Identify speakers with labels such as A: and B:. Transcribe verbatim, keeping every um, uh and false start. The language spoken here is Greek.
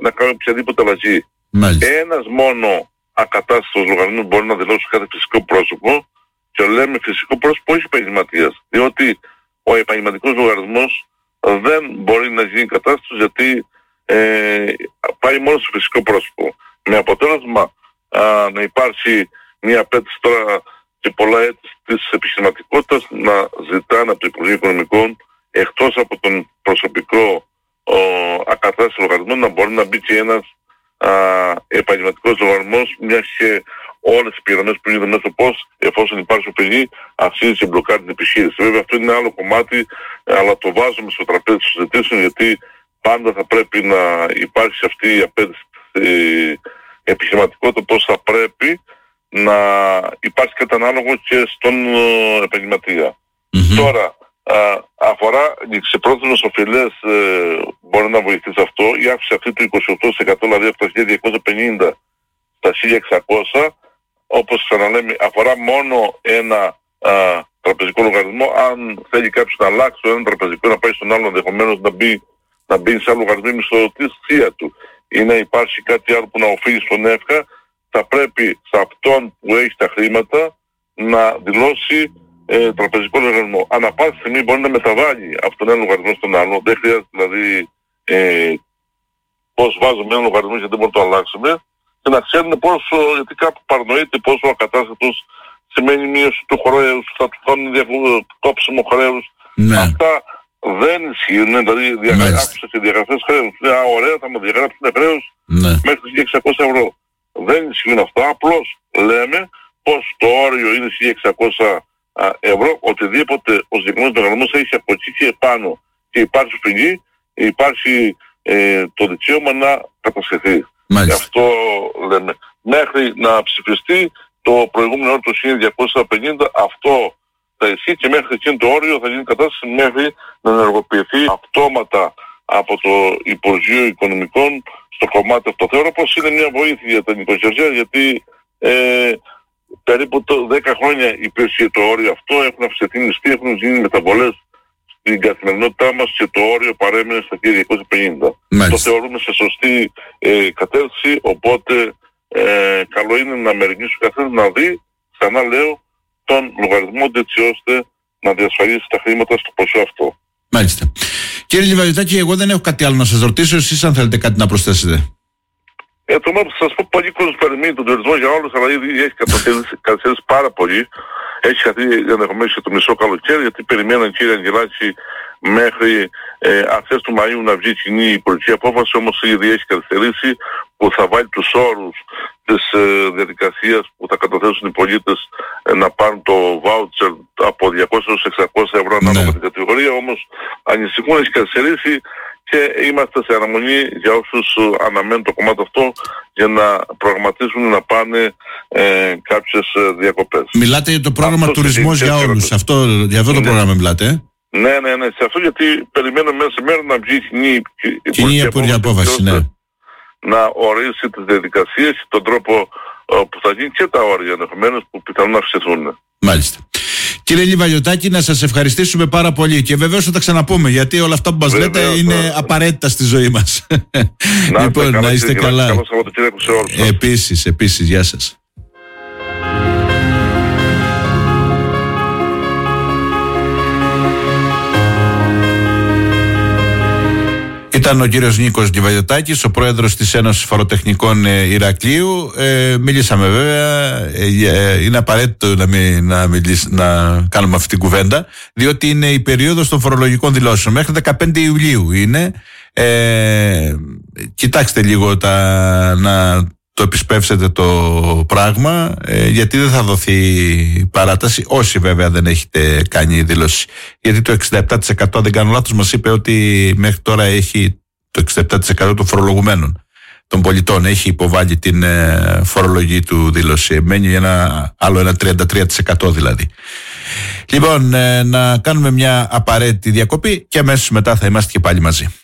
A: να κάνουμε οποιαδήποτε αλλαγή. Ένας μόνο ακατάστατος λογαριασμός μπορεί να δηλώσει κάθε φυσικό πρόσωπο, και λέμε φυσικό πρόσωπο όχι επαγγελματίας, διότι ο επαγγελματικός λογαριασμός δεν μπορεί να γίνει κατάστατος, γιατί ε, πάει μόνο στο φυσικό πρόσωπο. Με αποτέλεσμα α, να υπάρξει μια απέτηση τώρα και πολλά έτη της επιχειρηματικότητας να ζητάνε από το Υπουργείο Οικονομικών, εκτός από τον προσωπικό ακατάστατο λογαριασμό, να μπορεί να μπει και ένας α, επαγγελματικός λογαριασμός, μιας και όλες οι επιγραμμές που είναι μέσα πώς, εφόσον υπάρχει οπηγή, αξίζει και μπλοκάρει την επιχείρηση. Βέβαια αυτό είναι άλλο κομμάτι, αλλά το βάζουμε στο τραπέζι των συζητήσεων, γιατί πάντα θα πρέπει να υπάρξει αυτή η απέτηση η επιχειρηματικότητα, πώς θα πρέπει να υπάρχει κάτι ανάλογο και στον επαγγελματία. Mm-hmm. Τώρα, α, αφορά οι ξεπρόθεσμες οφειλές, ε, μπορεί να βοηθήσει αυτό. Η αύξηση αυτή του είκοσι οκτώ τοις εκατό, δηλαδή από τα χίλια διακόσια πενήντα στα χίλια εξακόσια, όπως ξαναλέμε, αφορά μόνο ένα α, τραπεζικό λογαριασμό. Αν θέλει κάποιος να αλλάξει το ένα τραπεζικό, να πάει στον άλλο, ενδεχομένως να μπει, να μπει σε άλλο λογαριασμό μισθωτής θεία του, ή να υπάρχει κάτι άλλο που να οφείλει στον ΕΦΚΑ, θα πρέπει σε αυτόν που έχει τα χρήματα να δηλώσει ε, τραπεζικό λογαριασμό. Ανά πάση στιγμή μπορεί να μεταβάλει από τον ένα λογαριασμό στον άλλο. Δεν χρειάζεται δηλαδή ε, πώς βάζουμε ένα λογαριασμό γιατί δεν μπορούμε να το αλλάξουμε, και να ξέρουν πόσο, γιατί κάπου παρανοείται πόσο ο ακατάστατος σημαίνει μείωση του χρέους, θα του κάνουν κόψιμο χρέους. Ναι. Αυτά δεν ισχύουν, δηλαδή δια... άκουσα και διαγραφές χρέους. Ναι, ωραία, θα μου διαγράψουν χρέους ναι. μέχρι χίλια εξακόσια ευρώ. Δεν ισχύουν αυτά, απλώς λέμε πως το όριο είναι χίλια εξακόσια ευρώ, οτιδήποτε ο συγκεκριμένος λογαριασμός έχει από εκεί και επάνω και υπάρχει φυγή, υπάρχει ε, το δικαίωμα να κατασχεθεί. Γι' αυτό λέμε, μέχρι να ψηφιστεί το προηγούμενο όριο το χίλια διακόσια πενήντα, αυτό θα ισχύει και μέχρι εκείνο το όριο θα γίνει κατάσταση μέχρι να ενεργοποιηθεί αυτόματα από το Υπουργείο Οικονομικών στο κομμάτι αυτό. Θεωρώ πως είναι μια βοήθεια για τα νοικοκυριά, γιατί ε, περίπου το δέκα χρόνια υπήρχε το όριο αυτό, έχουν αυξηθεί μισθοί, έχουν γίνει μεταβολές στην καθημερινότητά μας και το όριο παρέμεινε στα χίλια διακόσια πενήντα. Το θεωρούμε σε σωστή ε, κατεύθυνση, οπότε ε, καλό είναι να μεριμνήσει ο καθένας να δει, ξανά λέω, τον λογαριασμό έτσι ώστε να διασφαλίσει τα χρήματα στο ποσό αυτό.
B: Μάλιστα. Κύριε Λιβαδιτάκη, εγώ δεν έχω κάτι άλλο να σας ρωτήσω, εσείς αν θέλετε κάτι να προσθέσετε.
A: Ε, το μόνο που σας πω, πολλοί κόσμος περιμένει τον τουρισμό για όλους, αλλά ήδη έχει καθυστερήσει πάρα πολύ. Έχει χαθεί ενδεχομένως και το μισό καλοκαίρι, γιατί περιμέναν, κύριε Αγγελάκη, μέχρι ε, αρχές του Μαΐου να βγει κοινή η πολιτική απόφαση, όμως ήδη έχει καθυστερήσει, που θα βάλει τους όρους της ε, διαδικασίας που θα καταθέσουν οι πολίτες ε, να πάρουν το βάουτσερ από διακόσια έως εξακόσια ευρώ ανάλογα με την κατηγορία. Όμως ανησυχούν, έχει καθυστερήσει και είμαστε σε αναμονή για όσους αναμένουν το κομμάτι αυτό για να προγραμματίσουν να πάνε ε, κάποιες διακοπές.
B: Μιλάτε για το πρόγραμμα αυτό τουρισμός για όλους, αυτό, για αυτό το ναι. πρόγραμμα μιλάτε. Ε?
A: Ναι, ναι, ναι, σε αυτό, γιατί περιμένουμε μέσα σε μέρα να βγει κοινή
B: κοινή απόφαση, ναι.
A: να ορίσει τις διαδικασίες και τον τρόπο που θα γίνει και τα όρια ενδεχομένως που πιθανόν να αυξηθούν.
B: Μάλιστα. Κύριε Λιβαδιτάκη, να σας ευχαριστήσουμε πάρα πολύ και βεβαίως θα τα ξαναπούμε, γιατί όλα αυτά που μας λέτε είναι ναι. απαραίτητα στη ζωή μας.
A: Να,
B: λοιπόν,
A: καλά,
B: να είστε καλά.
A: Καλό Σαββατοκύριακο σε όλους σας.
B: Επίσης, επίσης, γεια σας. Ήταν ο κύριος Νίκος Λιβαδιτάκης, ο πρόεδρος της Ένωσης Φοροτεχνικών Ηρακλείου. Ε, μιλήσαμε βέβαια, ε, είναι απαραίτητο να, μην, να, μιλήσει, να κάνουμε αυτή την κουβέντα, διότι είναι η περίοδος των φορολογικών δηλώσεων. Μέχρι δεκαπέντε Ιουλίου είναι. Ε, κοιτάξτε λίγο τα, να το επισπεύσετε το πράγμα, ε, γιατί δεν θα δοθεί παράταση, όσοι βέβαια δεν έχετε κάνει δήλωση. Γιατί το εξήντα επτά τοις εκατό, αν δεν κάνω λάθος, μας είπε ότι μέχρι τώρα έχει το εξήντα επτά τοις εκατό των φορολογουμένων, των πολιτών, έχει υποβάλει την ε, φορολογική του δήλωση. Μένει ένα άλλο ένα τριάντα τρία τοις εκατό δηλαδή. Λοιπόν, ε, να κάνουμε μια απαραίτητη διακοπή και αμέσως μετά θα είμαστε και πάλι μαζί.